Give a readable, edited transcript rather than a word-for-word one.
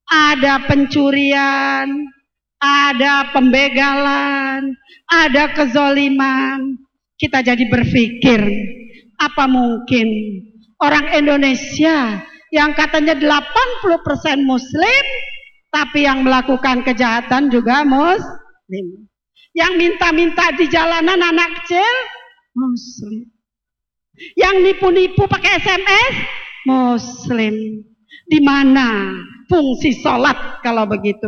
ada pencurian, ada pembegalan, ada kezoliman. Kita jadi berpikir, apa mungkin orang Indonesia yang katanya 80% Muslim, tapi yang melakukan kejahatan juga Muslim. Yang minta-minta di jalanan anak kecil, Muslim. Yang nipu-nipu pakai SMS, Muslim. Di mana fungsi sholat kalau begitu?